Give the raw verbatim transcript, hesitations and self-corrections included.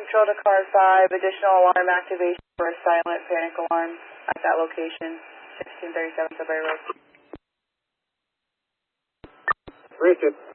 Control to car five, additional alarm activation for a silent panic alarm at that location, sixteen thirty-seven Sudbury Road. Richard.